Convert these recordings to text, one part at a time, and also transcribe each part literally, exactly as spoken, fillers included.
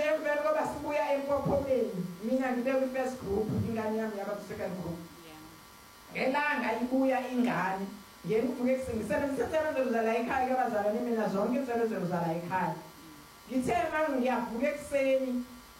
manje emveni koba sibuya empophomeni mina ngibe kwi-first group, ingane yami yaba ku-second group. Ngelanga ibuya ingane ngemuvuke ngisebenzisa izinto zala ekhaya ke bazalwane mina zonke izinto zala ekhaya. Ngithe manje ngiyavuka ekseni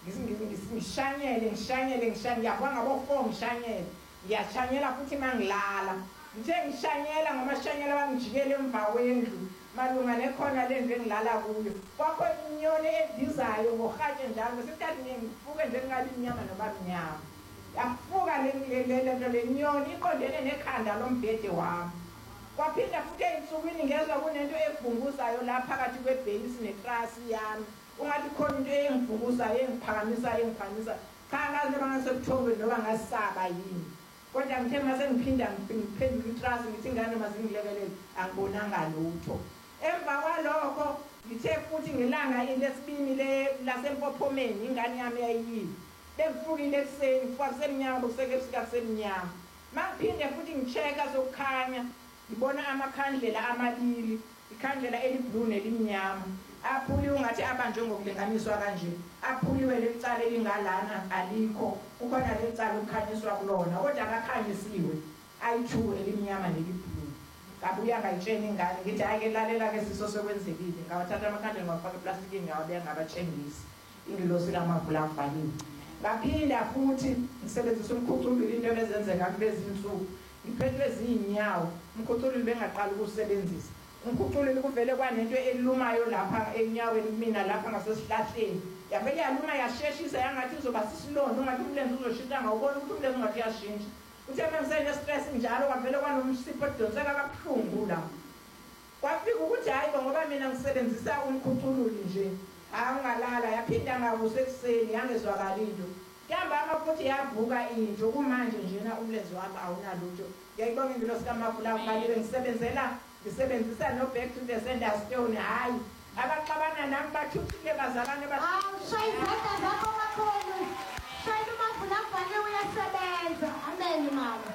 ngishanyele ngishanyele ngishanyele ngiyabona ngabo four ngishanyele ngiyashanyela futhi mangilala. Ngithe ngishanyela ngomashanyela bangijikele emva kwendlu malunga nekhona lendlu engilala kuyo. Kwakho inyoni edizayo ngohatshe njalo ngesikhathi ngivuke nje ngabe inyama noba mnyama. Yafuka le lenyoni iqondene nekhanda lombhede wami. Kwaphinda futhi ey'nsukwini ngezwa kunento evunguzayo la phakathi kwebhekisi netrasi yami. Ungathi khona into engivunguzayo engiphakamisayo engiphakamisa. Cha ngaze bangasebuthongweni noba ngasaba yini. Kodwa ngithe mase ngiphinda ngiphendula itrasi ngithi ingane mazingilekelele angibonanga lutho. Emva kwalokho ngithe futhi ngelanga lesibini le lasempophomeni ingane yami yayiyini. Bengifukile ekseni kufuka kusemnyama bokuseke ebusika kusemnyama. Mangiphinde futhi ngicheka sokukhanya ngibona amakhandlela amabili, ikhandlela eliblue nelimnyama. Aphuliwe ngathi abanjwe ngokulinganiswa kanje. Aphuliwe lecala elingalana alikho. Kukhona lecala ukukhanyiswa kulona kodwa akakhanyisiwe. Ayi-two elimnyama neliblue. Kabuya ngayitshena ingane ngithi ake lalela ke siso sekwenzekile. Ngawathatha amakhandlela ngawafaka eplastikini ngawabeka ngabatshengisi. Ingilosi lamavula avaliwe. Ngaphinda futhi ngisebenzisa umkhucululi into ezenzeka kulezi insuku. Ngiphethwe zinyawo, umkhucululi bengaqala ukusebenzisa. Umkhucululi kuvele kwanento elumayo lapha enyaweni mina lapha ngasesihlahleni. Yavele yaluma yasheshisa yangathi izoba sisilondo ungathi umlenze uzoshintsha ngawubona ukuthi umlenze ungathi yashintsha. Uthe mengisene stress njalo kwavele kwanomsipho odonseka kabuhlungu la. Kwafika ukuthi hayi ngoba mina ngisebenzisa umkhucululi nje. Angalala yaphinda ngavusa ekseni yangezwakala into. Kuyamba amafuthi yavuka into kumanje njena umlenze wami awunalutho. Ngiyayibonga ingilosi kaMavula ngaliwe ngisebenzela ngisebenzisa no back to the sender stone hayi abaxabana nami bathuthile bazalwane bathi awu shayizatha zakho kakhulu. Shayina uMavula ngale uyasebenza. Amen mama.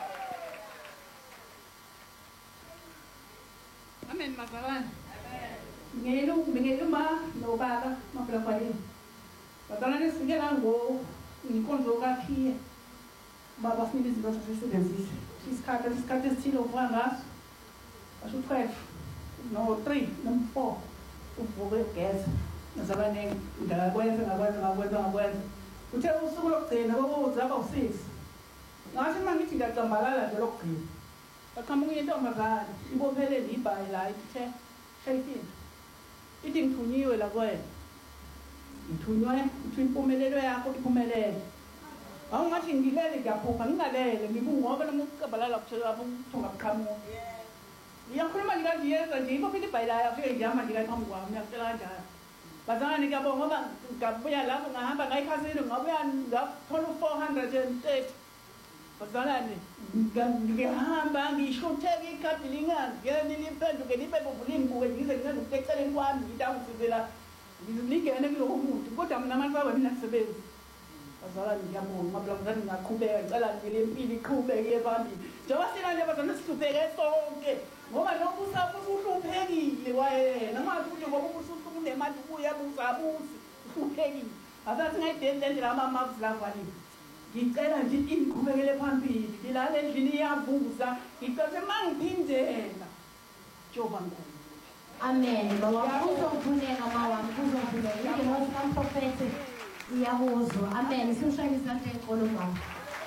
Amen bazalwane. Ngiyelungu ngiyeluma nobaba Mavula kwalini. Bazalwane sifike la ngo inkonzo kakhiye. Baba sinile izinto zasisebenzise. Isikhathi isikhathi esithile uvuka ngaso. Basho twelve no three no four uvuke ugeza. Bazalwane ngakwenza ngakwenza ngakwenza ngakwenza. Uthe usuku lokugcina kwakuzaba u six. Ngathi mangithi ngiyacambalala nje lokugcina. Baqhamuka intombazane ibophelele ibhayi la ithe shayifini. Ithi ngithunyiwe la kwena. Ngithunywe uthi impumelelo yakho iphumelele. Awungathi ngilele ngiyaphupha ngingalele ngibungoba noma ukucabalala kuthela ubuthonga buqhamuka. Ngiyakhuluma ngikandiyenza nje ibophe ibhayi la afike ngiyama ngikaqhamu kwami ngiyacela kanjalo. Bazalwane ngiyabonga ngoba ngabuya lapho ngahamba ngayikhasini ngabuya ngathola u four hundred thirty. Bazalwane ngihamba ngishutheka ikhadi lingani ngene niphenduke nibe bovulimbuke ngize ngene ukuteceleni kwami ngidawusizela ngizingene kulowo muntu kodwa mina manje baba mina sisebenzi. Bazalwane ngiyabonga mabulazane ngiyaqhubeka ngicela ngile impilo iqhubeke evambile. Njengoba sina nje bazalwane sihlupheke sonke ngoba lokhu usafuhluphekile wayena ngathi ukuthi ngoba usuthi kunemali ubuya buzabusi uhluphekile. Asathi ngayideni lendlela amaMavula valile. Ngicela nje iqhubekele phambili ngilale endlini iyavuza ngicela mangiphindela Jehova nkulu. Amen. Baba uzongivuleka mama uzongivuleka ingilosi kaMprofethi iyakuzwa. Amen. Sishayile izandla enkolo mama.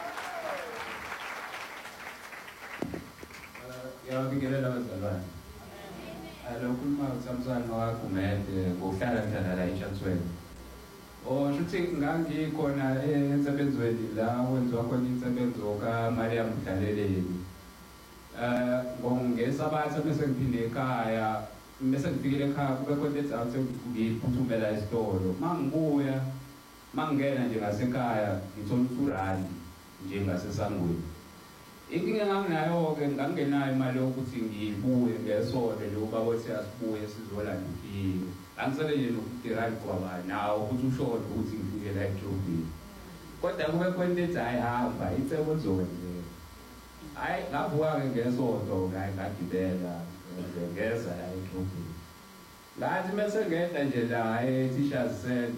Ngiyabingelela abazalwane. Lokhu uma uThamsanqa waGumede ngokuhlala njalo la eChatsworth. Oh shuthi ngangikhona emsebenzweni la wenziwa khona imsebenzo kaMariam Mdlaleleni. Eh ngongesabatha bese ngiphinde ekhaya bese ngifikile ekhaya kube khona ezathi ngiphuthumela esitolo. Mangibuya mangena nje ngasekhaya ngithola usurani nje ngasesangweni. Inkinga nganginayo ke ngangenayo imali yokuthi ngibuye ngesonto nje ubaba othi asibuye sizolanda impilo. Angisele nje nokudirani kwaba nawo ukuthi ushona ukuthi ngifike la eJobini. Kodwa kube khona ethi hayi hamba icebo zonke. Hayi ngavuka ke ngesonto ngayi ngagibela ngeza la eJobini. Ngathi mase ngenda nje la e-Teachers Center